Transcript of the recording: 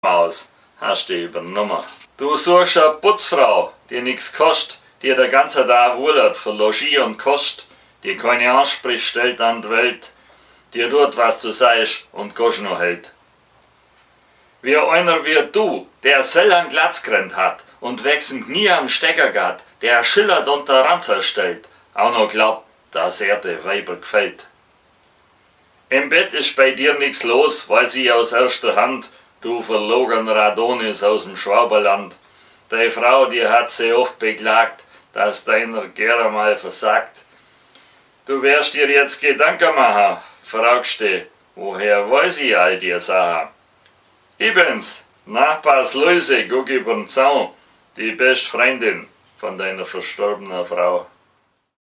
Maus, hast du übernommen. Du suchst eine Putzfrau, die nix kostet, die der ganze Tag wullert für Logis und Kost, die keine Ansprüche stellt an die Welt, die tut, was du sagst und Gosch noch hält. Wie einer wie du, der selber einen Glatzgrenz hat und wechselnd nie am Stecker geht, der schillert und der Ranzer stellt, auch noch glaubt, dass der Weiber gefällt. Im Bett ist bei dir nix los, weiß ich aus erster Hand, du verlogener Adonis aus dem Schwaberland. Deine Frau, die hat sie oft beklagt, dass deiner gerne mal versagt. Du wirst dir jetzt Gedanken machen, fragst du, woher weiß ich all die Sachen? Ich bin's, Nachbars Luise, guck übern Zaun, die beste Freundin von deiner verstorbenen Frau.